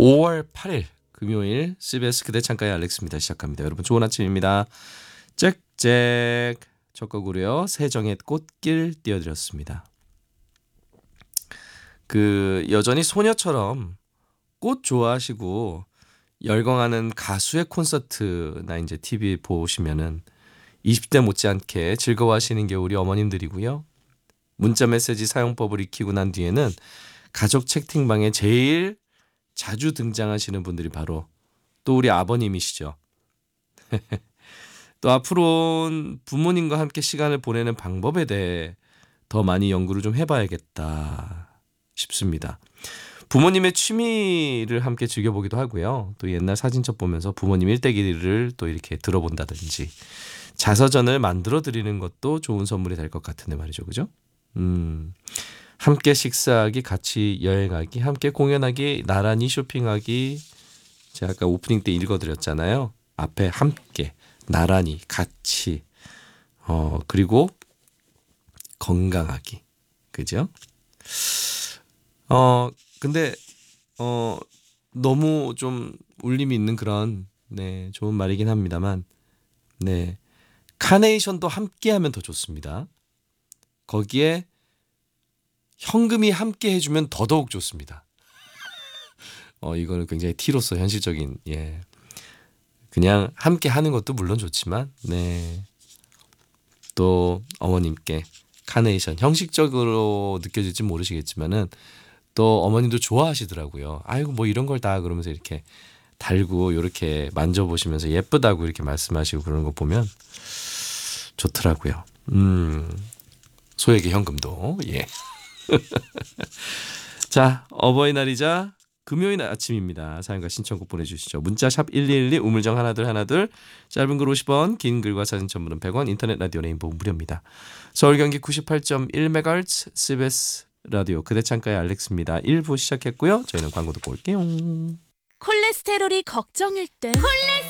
5월 8일 금요일 CBS 그대 창가의 알렉스입니다. 시작합니다. 여러분 좋은 아침입니다. 짹짹 첫 곡으로요. 세정의 꽃길 띄워드렸습니다. 여전히 소녀처럼 꽃 좋아하시고 열광하는 가수의 콘서트나 이제 TV 보시면은 20대 못지않게 즐거워하시는 게 우리 어머님들이고요. 문자 메시지 사용법을 익히고 난 뒤에는 가족 채팅방에 제일 자주 등장하시는 분들이 바로 또 우리 아버님이시죠. 또 앞으로 부모님과 함께 시간을 보내는 방법에 대해 더 많이 연구를 좀 해봐야겠다 싶습니다. 부모님의 취미를 함께 즐겨보기도 하고요. 또 옛날 사진첩 보면서 부모님 일대기를 또 이렇게 들어본다든지 자서전을 만들어 드리는 것도 좋은 선물이 될 것 같은데 말이죠. 그죠? 함께 식사하기, 같이 여행하기, 함께 공연하기, 나란히 쇼핑하기. 제가 아까 오프닝 때 읽어드렸잖아요. 앞에 함께, 나란히, 같이, 그리고 건강하기. 그죠? 근데 너무 좀 울림이 있는 그런 좋은 말이긴 합니다만, 카네이션도 함께하면 더 좋습니다. 거기에 현금이 함께 해주면 더더욱 좋습니다. 이거는 굉장히 T로서 현실적인 그냥 함께 하는 것도 물론 좋지만 또 어머님께 카네이션 형식적으로 느껴질지 모르시겠지만은 또 어머님도 좋아하시더라고요. 아이고 뭐 이런 걸 다 그러면서 이렇게 달고 이렇게 만져보시면서 예쁘다고 이렇게 말씀하시고 그러는 거 보면 좋더라고요. 소에게 현금도 자, 어버이날이자 금요일 아침입니다. 사연과 신청곡 보내주시죠. 문자 샵 1212 우물정 하나둘 짧은 글 50원 긴 글과 사진 첨부는 100원 인터넷 라디오 레인보우 무료입니다. 서울 경기 98.1MHz CBS 라디오 그대 창가의 알렉스입니다. 1부 시작했고요. 저희는 광고 듣고 올게요. 콜레스테롤이 걱정일 땐